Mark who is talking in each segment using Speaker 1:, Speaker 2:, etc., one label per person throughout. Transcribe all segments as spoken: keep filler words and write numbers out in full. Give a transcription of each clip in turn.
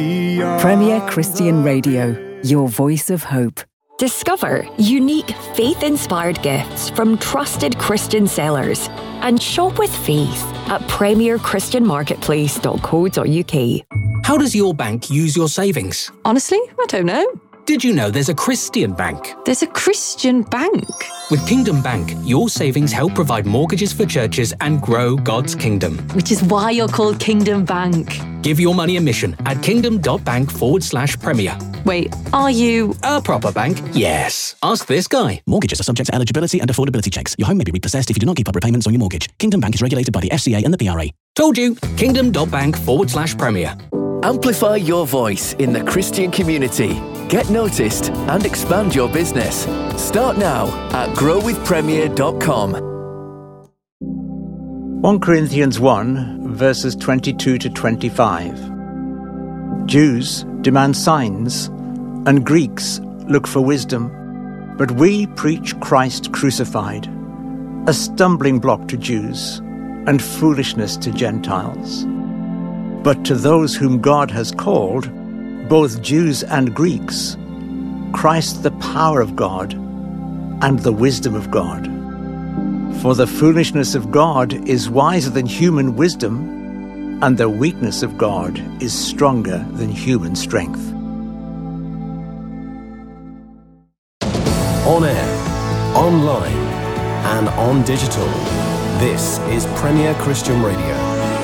Speaker 1: Premier Christian Radio, your voice of hope.
Speaker 2: Discover unique faith-inspired gifts from trusted Christian sellers and shop with faith at premier christian marketplace dot co dot uk.
Speaker 3: How does your bank use your savings?
Speaker 4: Honestly, I don't know.
Speaker 3: Did you know there's a Christian bank?
Speaker 4: There's a Christian bank?
Speaker 3: With Kingdom Bank, your savings help provide mortgages for churches and grow God's kingdom.
Speaker 4: Which is why you're called Kingdom Bank.
Speaker 3: Give your money a mission at kingdom.bank forward slash premier.
Speaker 4: Wait, are you...
Speaker 3: A proper bank? Yes. Ask this guy.
Speaker 5: Mortgages are subject to eligibility and affordability checks. Your home may be repossessed if you do not keep up repayments on your mortgage. Kingdom Bank is regulated by the F C A and the P R A.
Speaker 3: Told you. Kingdom.bank forward slash premier.
Speaker 6: Amplify your voice in the Christian community. Get noticed and expand your business. Start now at grow with premier dot com.
Speaker 7: First Corinthians one, verses twenty-two to twenty-five. Jews demand signs, and Greeks look for wisdom. But we preach Christ crucified, a stumbling block to Jews, and foolishness to Gentiles. But to those whom God has called, both Jews and Greeks, Christ the power of God and the wisdom of God. For the foolishness of God is wiser than human wisdom, and the weakness of God is stronger than human strength.
Speaker 8: On air, online, and on digital, this is Premier Christian Radio.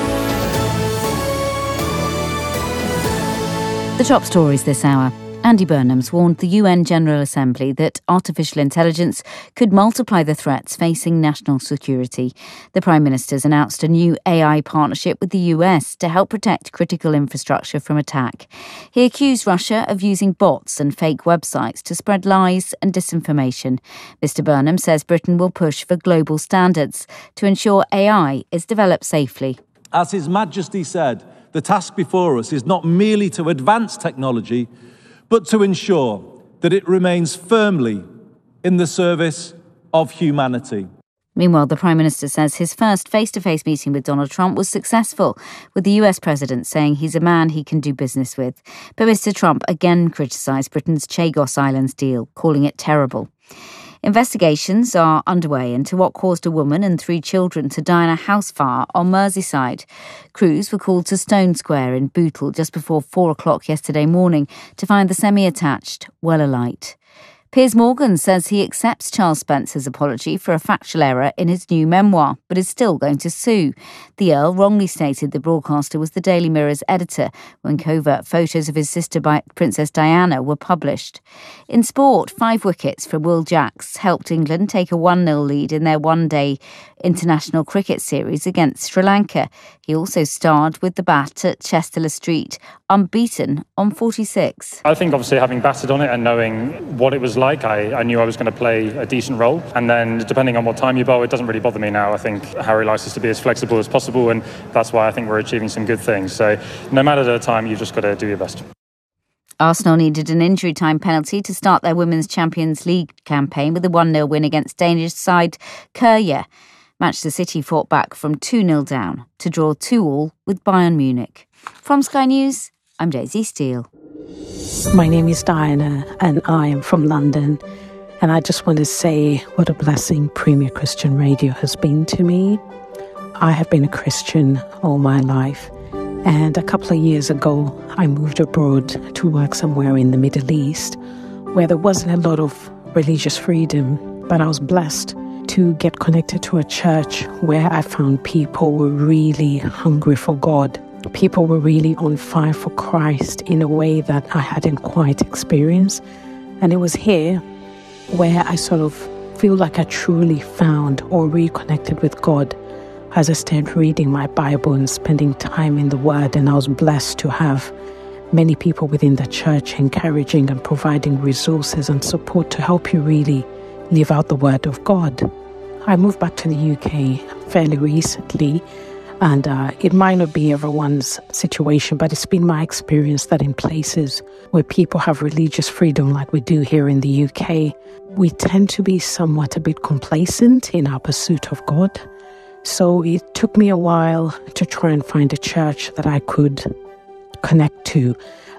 Speaker 9: The top stories this hour. Andy Burnham's warned the U N General Assembly that artificial intelligence could multiply the threats facing national security. The Prime Minister's announced a new A I partnership with the U S to help protect critical infrastructure from attack. He accused Russia of using bots and fake websites to spread lies and disinformation. Mister Burnham says Britain will push for global standards to ensure A I is developed safely.
Speaker 10: As His Majesty said, the task before us is not merely to advance technology, but to ensure that it remains firmly in the service of humanity.
Speaker 9: Meanwhile, the Prime Minister says his first face-to-face meeting with Donald Trump was successful, with the U S President saying he's a man he can do business with. But Mister Trump again criticised Britain's Chagos Islands deal, calling it terrible. Investigations are underway into what caused a woman and three children to die in a house fire on Merseyside. Crews were called to Stone Square in Bootle just before four o'clock yesterday morning to find the semi-attached well alight. Piers Morgan says he accepts Charles Spencer's apology for a factual error in his new memoir, but is still going to sue. The Earl wrongly stated the broadcaster was the Daily Mirror's editor when covert photos of his sister by Princess Diana were published. In sport, five wickets from Will Jacks helped England take a one nil lead in their one-day international cricket series against Sri Lanka. He also starred with the bat at Chester Street, unbeaten on forty-six.
Speaker 11: I think obviously having batted on it and knowing what it was like, I, I knew I was going to play a decent role. And then depending on what time you bowl, it doesn't really bother me now. I think Harry likes us to be as flexible as possible, and that's why I think we're achieving some good things. So no matter the time, you've just got to do your best.
Speaker 9: Arsenal needed an injury time penalty to start their Women's Champions League campaign with a one nil win against Danish side Køge. Manchester City fought back from two nil down to draw two all with Bayern Munich. From Sky News, I'm Daisy Steele.
Speaker 12: My name is Diana and I am from London, and I just want to say what a blessing Premier Christian Radio has been to me. I have been a Christian all my life, and a couple of years ago I moved abroad to work somewhere in the Middle East where there wasn't a lot of religious freedom, but I was blessed to get connected to a church where I found people were really hungry for God. People were really on fire for Christ in a way that I hadn't quite experienced. And it was here where I sort of feel like I truly found or reconnected with God as I started reading my Bible and spending time in the Word. And I was blessed to have many people within the church encouraging and providing resources and support to help you really live out the Word of God. I moved back to the U K fairly recently, and uh, it might not be everyone's situation, but it's been my experience that in places where people have religious freedom like we do here in the U K, we tend to be somewhat a bit complacent in our pursuit of God. So it took me a while to try and find a church that I could connect to.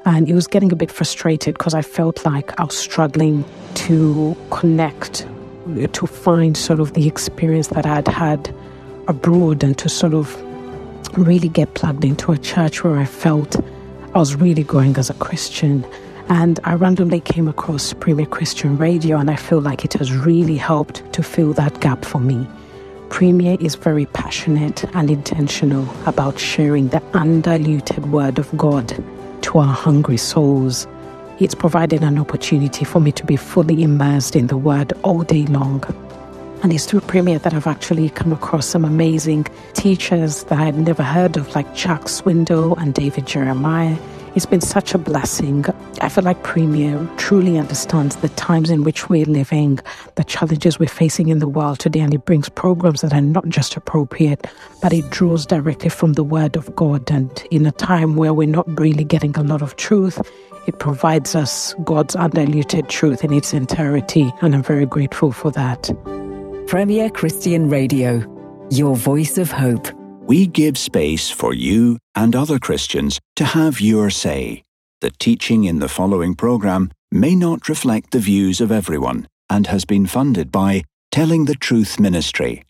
Speaker 12: And it was getting a bit frustrated because I felt like I was struggling to connect, to find sort of the experience that I'd had abroad and to sort of really get plugged into a church where I felt I was really growing as a Christian. And I randomly came across Premier Christian Radio, and I feel like it has really helped to fill that gap for me. Premier is very passionate and intentional about sharing the undiluted word of God to our hungry souls. It's provided an opportunity for me to be fully immersed in the word all day long. And it's through Premier that I've actually come across some amazing teachers that I'd never heard of, like Jack Swindoll and David Jeremiah. It's been such a blessing. I feel like Premier truly understands the times in which we're living, the challenges we're facing in the world today, and it brings programs that are not just appropriate, but it draws directly from the Word of God. And in a time where we're not really getting a lot of truth, it provides us God's undiluted truth in its entirety, and I'm very grateful for that.
Speaker 1: Premier Christian Radio, your voice of hope.
Speaker 13: We give space for you and other Christians to have your say. The teaching in the following program may not reflect the views of everyone and has been funded by Telling the Truth Ministry.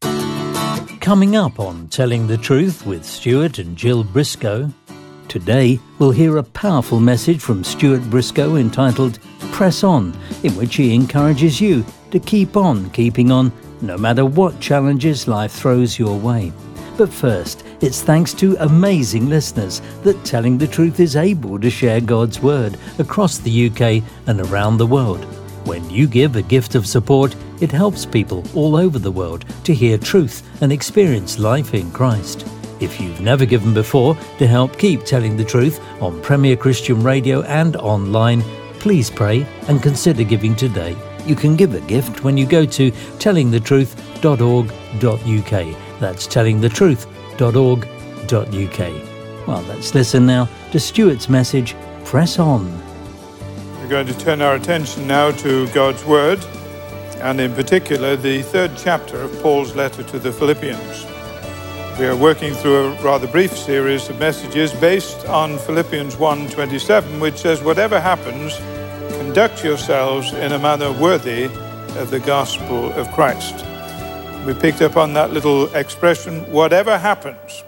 Speaker 14: Coming up on Telling the Truth with Stuart and Jill Briscoe, today we'll hear a powerful message from Stuart Briscoe entitled Press On, in which he encourages you to keep on keeping on no matter what challenges life throws your way. But first, it's thanks to amazing listeners that Telling the Truth is able to share God's Word across the U K and around the world. When you give a gift of support, it helps people all over the world to hear truth and experience life in Christ. If you've never given before to help keep telling the truth on Premier Christian Radio and online, please pray and consider giving today. You can give a gift when you go to telling the truth dot org dot U K. That's telling the truth dot org dot U K. Well, let's listen now to Stuart's message, Press On.
Speaker 15: We're going to turn our attention now to God's Word, and in particular the third chapter of Paul's letter to the Philippians. We are working through a rather brief series of messages based on Philippians one twenty-seven, which says, whatever happens, conduct yourselves in a manner worthy of the gospel of Christ. We picked up on that little expression, whatever happens.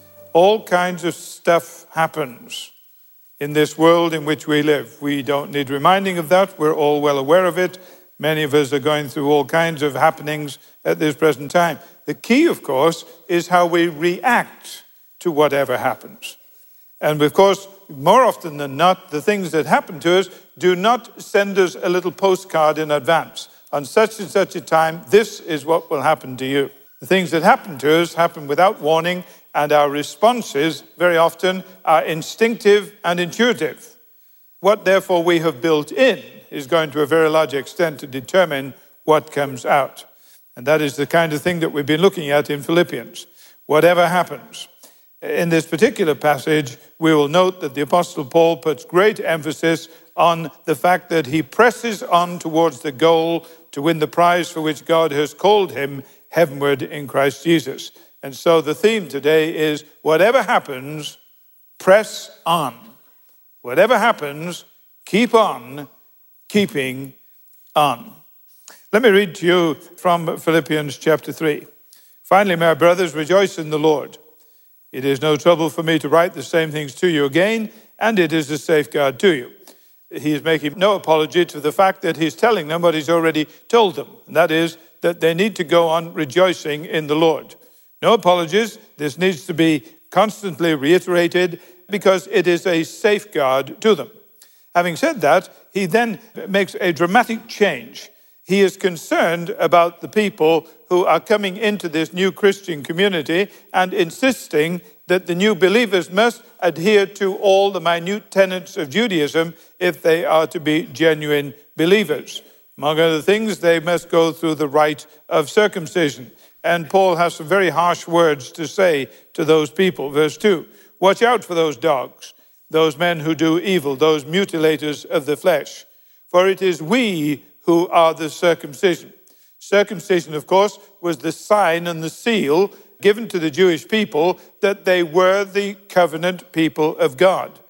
Speaker 15: All kinds of stuff happens in this world in which we live. We don't need reminding of that. We're all well aware of it. Many of us are going through all kinds of happenings at this present time. The key, of course, is how we react to whatever happens. And of course, more often than not, the things that happen to us do not send us a little postcard in advance. On such and such a time, this is what will happen to you. The things that happen to us happen without warning, and our responses very often are instinctive and intuitive. What therefore we have built in is going to a very large extent to determine what comes out. And that is the kind of thing that we've been looking at in Philippians. Whatever happens. In this particular passage, we will note that the Apostle Paul puts great emphasis on the fact that he presses on towards the goal to win the prize for which God has called him heavenward in Christ Jesus. And so the theme today is, whatever happens, press on. Whatever happens, keep on keeping on. Let me read to you from Philippians chapter three. Finally, my brothers, rejoice in the Lord. It is no trouble for me to write the same things to you again, and it is a safeguard to you. He is making no apology to the fact that he's telling them what he's already told them, and that is that they need to go on rejoicing in the Lord. No apologies. This needs to be constantly reiterated because it is a safeguard to them. Having said that, he then makes a dramatic change. He is concerned about the people who are coming into this new Christian community and insisting that the new believers must adhere to all the minute tenets of Judaism if they are to be genuine believers. Among other things, they must go through the rite of circumcision. And Paul has some very harsh words to say to those people. Verse two, watch out for those dogs, those men who do evil, those mutilators of the flesh. For it is we who are the circumcision. Circumcision, of course, was the sign and the seal given to the Jewish people that they were the covenant people of God.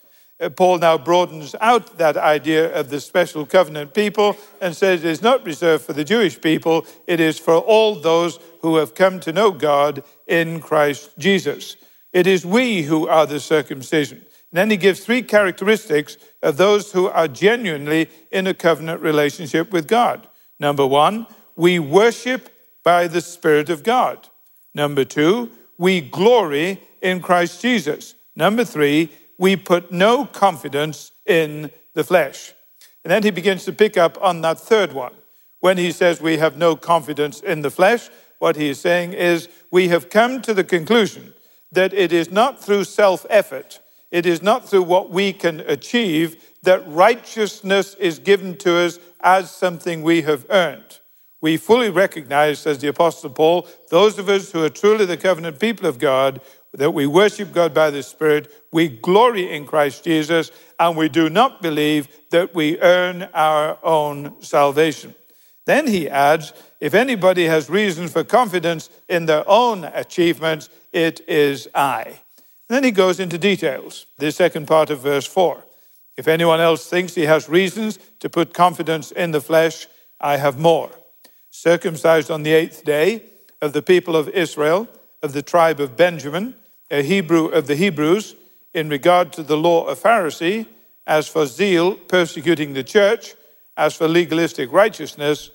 Speaker 15: Paul now broadens out that idea of the special covenant people and says it is not reserved for the Jewish people, it is for all those who have come to know God in Christ Jesus. It is we who are the circumcision. And then he gives three characteristics of those who are genuinely in a covenant relationship with God. Number one, we worship by the Spirit of God. Number two, we glory in Christ Jesus. Number three, we put no confidence in the flesh. And then he begins to pick up on that third one. When he says we have no confidence in the flesh, what he is saying is we have come to the conclusion that it is not through self-effort, it is not through what we can achieve that righteousness is given to us as something we have earned. We fully recognize, says the Apostle Paul, those of us who are truly the covenant people of God, that we worship God by the Spirit, we glory in Christ Jesus, and we do not believe that we earn our own salvation. Then he adds, if anybody has reason for confidence in their own achievements, it is I. And then he goes into details, the second part of verse four. If anyone else thinks he has reasons to put confidence in the flesh, I have more. Circumcised on the eighth day, of the people of Israel, of the tribe of Benjamin, a Hebrew of the Hebrews, in regard to the law of Pharisee, as for zeal, persecuting the church, as for legalistic righteousness,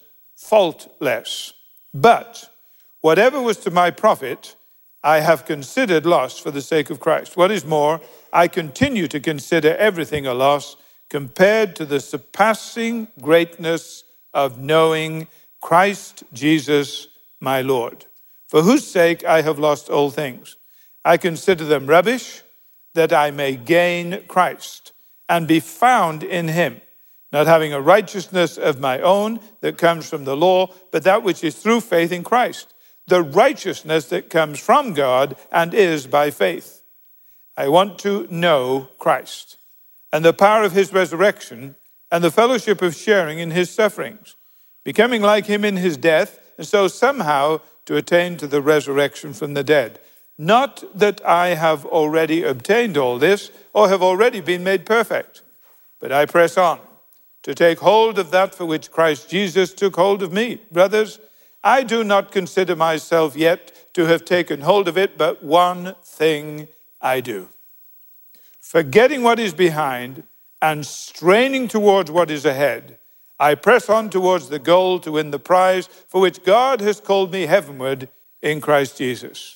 Speaker 15: faultless. But whatever was to my profit, I have considered loss for the sake of Christ. What is more, I continue to consider everything a loss compared to the surpassing greatness of knowing Christ Jesus my Lord, for whose sake I have lost all things. I consider them rubbish, that I may gain Christ and be found in him, not having a righteousness of my own that comes from the law, but that which is through faith in Christ, the righteousness that comes from God and is by faith. I want to know Christ and the power of his resurrection and the fellowship of sharing in his sufferings, becoming like him in his death, and so somehow to attain to the resurrection from the dead. Not that I have already obtained all this or have already been made perfect, but I press on to take hold of that for which Christ Jesus took hold of me. Brothers, I do not consider myself yet to have taken hold of it, but one thing I do. Forgetting what is behind and straining towards what is ahead, I press on towards the goal to win the prize for which God has called me heavenward in Christ Jesus.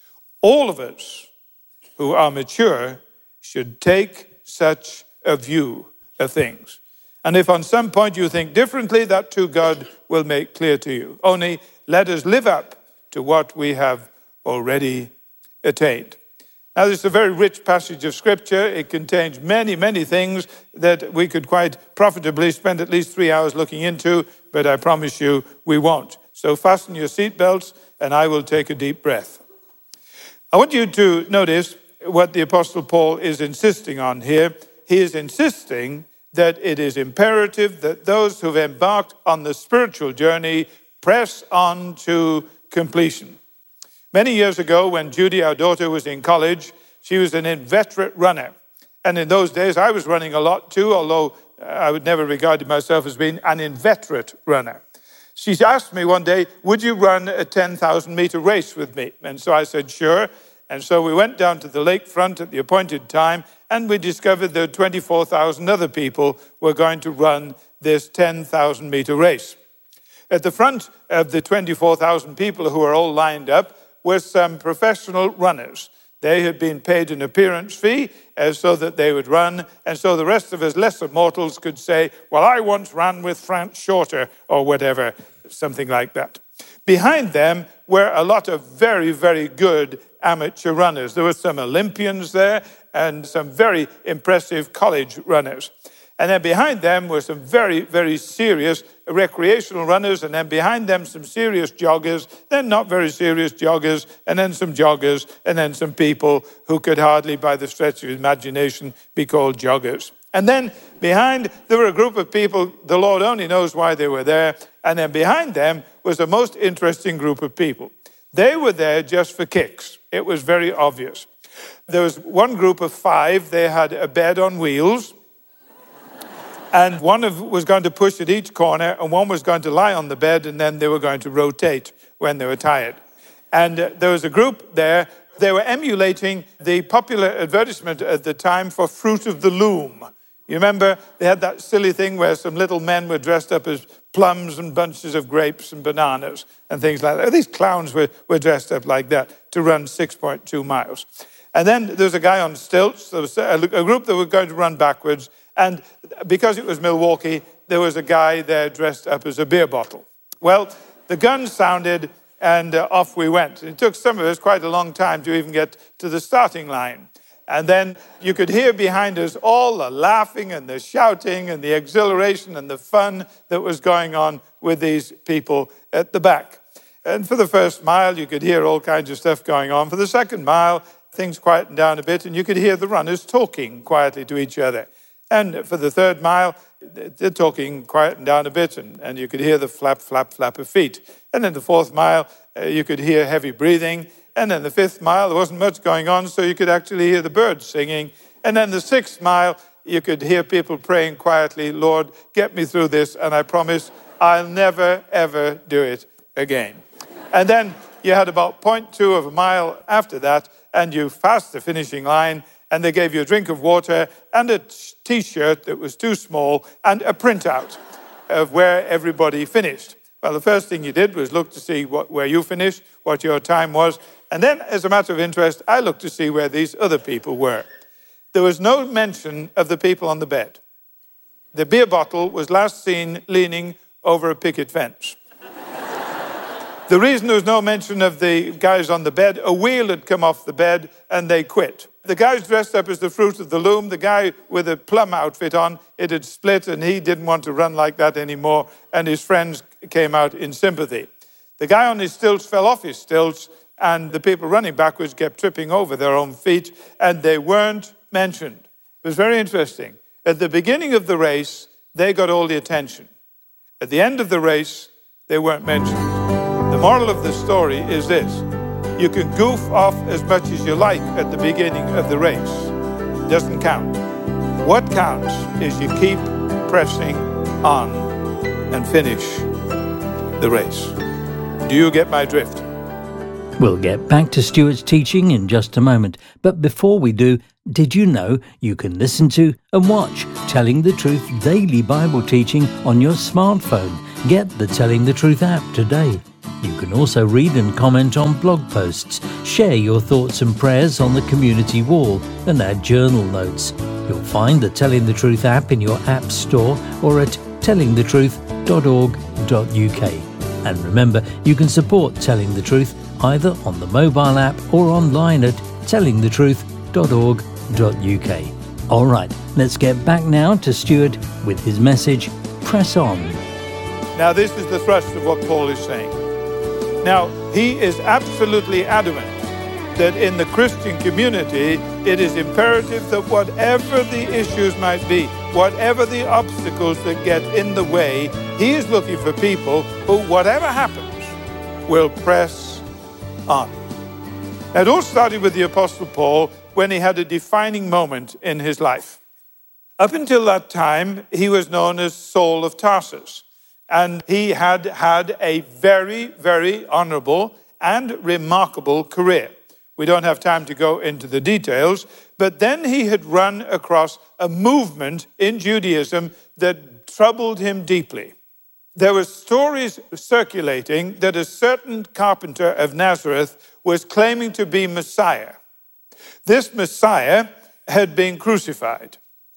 Speaker 15: All of us who are mature should take such a view of things. And if on some point you think differently, that too God will make clear to you. Only let us live up to what we have already attained. Now, this is a very rich passage of Scripture. It contains many, many things that we could quite profitably spend at least three hours looking into, but I promise you we won't. So fasten your seatbelts, and I will take a deep breath. I want you to notice what the Apostle Paul is insisting on here. He is insisting that it is imperative that those who've embarked on the spiritual journey press on to completion. Many years ago, when Judy, our daughter, was in college, she was an inveterate runner. And in those days, I was running a lot too, although I would never regard myself as being an inveterate runner. She asked me one day, would you run a ten thousand meter race with me? And so I said, sure. And so we went down to the lakefront at the appointed time, and we discovered that twenty-four thousand other people were going to run this ten thousand meter race. At the front of the twenty-four thousand people who were all lined up were some professional runners. They had been paid an appearance fee uh, so that they would run, and so the rest of us lesser mortals could say, well, I once ran with Frank Shorter, or whatever, something like that. Behind them were a lot of very, very good amateur runners. There were some Olympians there and some very impressive college runners. And then behind them were some very, very serious recreational runners, and then behind them some serious joggers, then not very serious joggers, and then some joggers, and then some people who could hardly, by the stretch of imagination, be called joggers. And then behind, there were a group of people, the Lord only knows why they were there, and then behind them was a most interesting group of people. They were there just for kicks. It was very obvious. There was one group of five. They had a bed on wheels. And one of was going to push at each corner, and one was going to lie on the bed, and then they were going to rotate when they were tired. And uh, there was a group there. They were emulating the popular advertisement at the time for Fruit of the Loom. You remember they had that silly thing where some little men were dressed up as plums and bunches of grapes and bananas and things like that. These clowns were, were dressed up like that to run six point two miles. And then there was a guy on stilts. There was a group that were going to run backwards. And because it was Milwaukee, there was a guy there dressed up as a beer bottle. Well, the gun sounded, and uh, off we went. It took some of us quite a long time to even get to the starting line. And then you could hear behind us all the laughing and the shouting and the exhilaration and the fun that was going on with these people at the back. And for the first mile, you could hear all kinds of stuff going on. For the second mile, things quietened down a bit, and you could hear the runners talking quietly to each other. And for the third mile, they're talking quietened down a bit, and, and you could hear the flap, flap, flap of feet. And in the fourth mile, uh, you could hear heavy breathing. And then the fifth mile, there wasn't much going on, so you could actually hear the birds singing. And then the sixth mile, you could hear people praying quietly, Lord, get me through this, and I promise I'll never, ever do it again. And then you had about zero point two of a mile after that, and you passed the finishing line, and they gave you a drink of water and a T-shirt that was too small and a printout of where everybody finished. Well, the first thing you did was look to see what, where you finished, what your time was. And then, as a matter of interest, I looked to see where these other people were. There was no mention of the people on the bed. The beer bottle was last seen leaning over a picket fence. The reason there was no mention of the guys on the bed, a wheel had come off the bed and they quit. The guys dressed up as the Fruit of the Loom, the guy with a plum outfit on, it had split and he didn't want to run like that anymore, and his friends came out in sympathy. The guy on his stilts fell off his stilts, and the people running backwards kept tripping over their own feet, and they weren't mentioned. It was very interesting. At the beginning of the race, they got all the attention. At the end of the race, they weren't mentioned. The moral of the story is this. You can goof off as much as you like at the beginning of the race. It doesn't count. What counts is you keep pressing on and finish the race. Do you get my drift?
Speaker 14: We'll get back to Stuart's teaching in just a moment. But before we do, did you know you can listen to and watch Telling the Truth daily Bible teaching on your smartphone? Get the Telling the Truth app today. You can also read and comment on blog posts, share your thoughts and prayers on the community wall, and add journal notes. You'll find the Telling the Truth app in your app store or at telling the truth dot org dot U K. And remember, you can support Telling the Truth either on the mobile app or online at telling the truth dot org dot U K. All right, let's get back now to Stuart with his message, Press On.
Speaker 15: Now, this is the thrust of what Paul is saying. Now, he is absolutely adamant that in the Christian community, it is imperative that whatever the issues might be, whatever the obstacles that get in the way, he is looking for people who, whatever happens, will press on. Now, it all started with the Apostle Paul when he had a defining moment in his life. Up until that time, he was known as Saul of Tarsus. And he had had a very, very honorable and remarkable career. We don't have time to go into the details, but then he had run across a movement in Judaism that troubled him deeply. There were stories circulating that a certain carpenter of Nazareth was claiming to be Messiah. This Messiah had been crucified.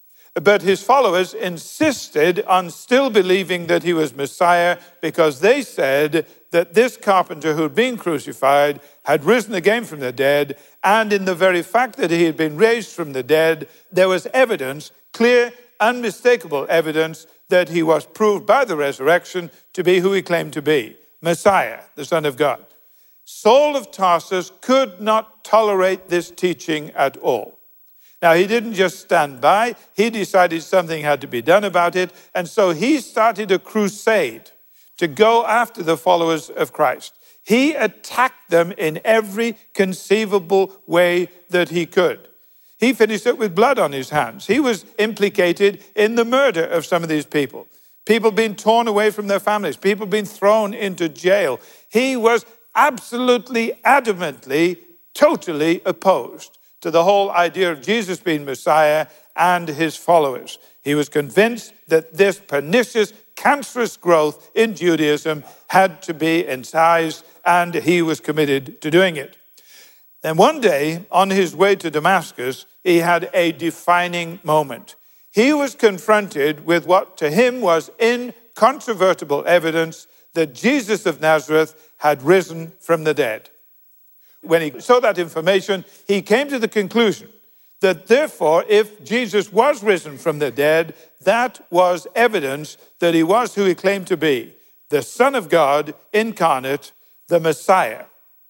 Speaker 15: But his followers insisted on still believing that he was Messiah because they said that this carpenter who had been crucified had risen again from the dead, and in the very fact that he had been raised from the dead, there was evidence, clear, unmistakable evidence, that he was proved by the resurrection to be who he claimed to be, Messiah, the Son of God. Saul of Tarsus could not tolerate this teaching at all. Now, he didn't just stand by. He decided something had to be done about it. And so he started a crusade to go after the followers of Christ. He attacked them in every conceivable way that he could. He finished it with blood on his hands. He was implicated in the murder of some of these people. People being torn away from their families, people being thrown into jail. He was absolutely, adamantly, totally opposed to the whole idea of Jesus being Messiah and his followers. He was convinced that this pernicious, cancerous growth in Judaism had to be incised, and he was committed to doing it. Then one day, on his way to Damascus, he had a defining moment. He was confronted with what to him was incontrovertible evidence that Jesus of Nazareth had risen from the dead. When he saw that information, he came to the conclusion that therefore, if Jesus was risen from the dead, that was evidence that he was who he claimed to be, the Son of God incarnate, the Messiah.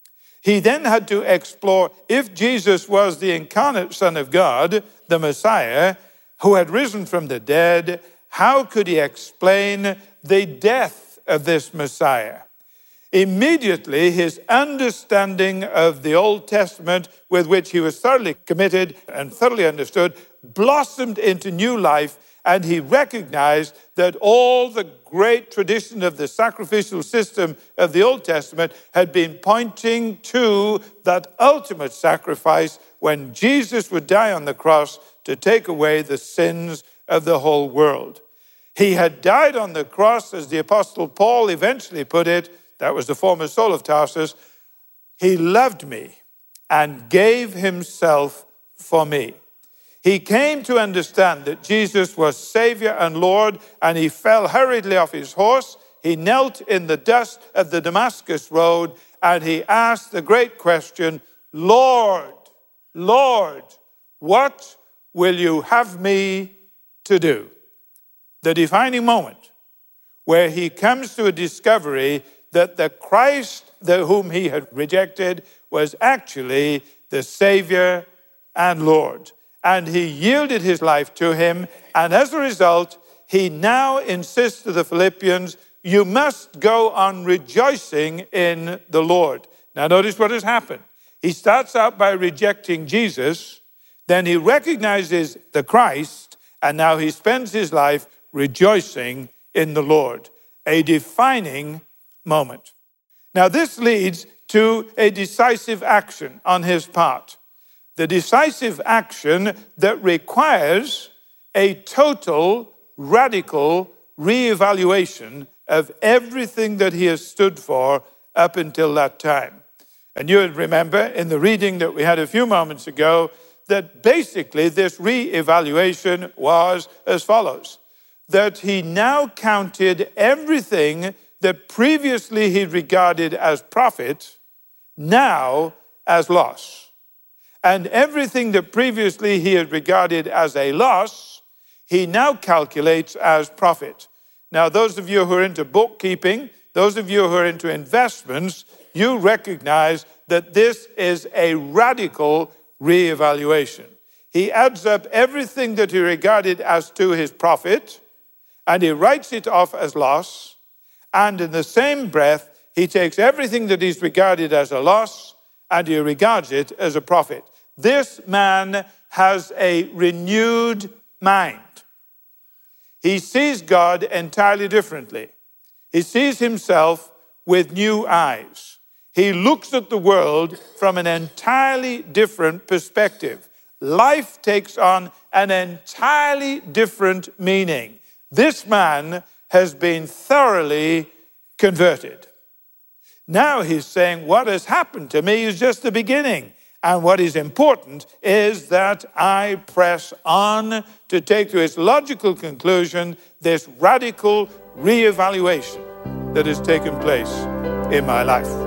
Speaker 15: He then had to explore, if Jesus was the incarnate Son of God, the Messiah, who had risen from the dead, how could he explain the death of this Messiah? Immediately, his understanding of the Old Testament, with which he was thoroughly committed and thoroughly understood, blossomed into new life, and he recognized that all the great tradition of the sacrificial system of the Old Testament had been pointing to that ultimate sacrifice when Jesus would die on the cross to take away the sins of the whole world. He had died on the cross, as the Apostle Paul eventually put it, that was the former Saul of Tarsus. He loved me and gave himself for me. He came to understand that Jesus was Savior and Lord, and he fell hurriedly off his horse. He knelt in the dust of the Damascus road, and he asked the great question, Lord, Lord, what will you have me to do? The defining moment where he comes to a discovery that the Christ the, whom he had rejected was actually the Savior and Lord. And he yielded his life to him. And as a result, he now insists to the Philippians, you must go on rejoicing in the Lord. Now notice what has happened. He starts out by rejecting Jesus, then he recognizes the Christ, and now he spends his life rejoicing in the Lord. A defining moment. Now this leads to a decisive action on his part. The decisive action that requires a total, radical reevaluation of everything that he has stood for up until that time. And you would remember in the reading that we had a few moments ago that basically this reevaluation was as follows. That he now counted everything that previously he regarded as profit, now as loss. And everything that previously he had regarded as a loss, he now calculates as profit. Now, those of you who are into bookkeeping, those of you who are into investments, you recognize that this is a radical reevaluation. He adds up everything that he regarded as to his profit, and he writes it off as loss. And in the same breath, he takes everything that he's regarded as a loss and he regards it as a profit. This man has a renewed mind. He sees God entirely differently. He sees himself with new eyes. He looks at the world from an entirely different perspective. Life takes on an entirely different meaning. This man has been thoroughly converted. Now he's saying, what has happened to me is just the beginning. And what is important is that I press on to take to its logical conclusion this radical reevaluation that has taken place in my life.